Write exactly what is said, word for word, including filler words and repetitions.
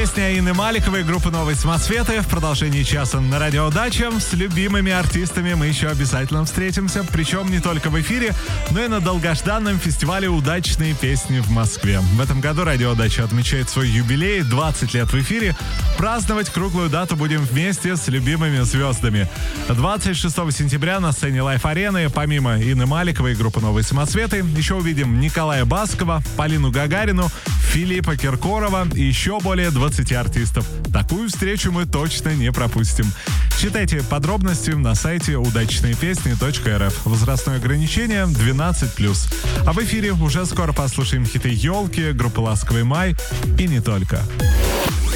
Песня Инны Маликовой, группы «Новые самоцветы». В продолжении часа на Радио Дача с любимыми артистами мы еще обязательно встретимся. Причем не только в эфире, но и на долгожданном фестивале «Удачные песни» в Москве. В этом году Радио Дача отмечает свой юбилей, двадцать лет в эфире. Праздновать круглую дату будем вместе с любимыми звездами. двадцать шестого сентября на сцене Лайф-арены помимо Инны Маликовой и группы «Новые самоцветы» еще увидим Николая Баскова, Полину Гагарину, Филиппа Киркорова и еще более двадцати артистов. Такую встречу мы точно не пропустим. Читайте подробности на сайте удачные песни точка эр эф. Возрастное ограничение двенадцать плюс. А в эфире уже скоро послушаем хиты «Елки», группы «Ласковый май» и не только.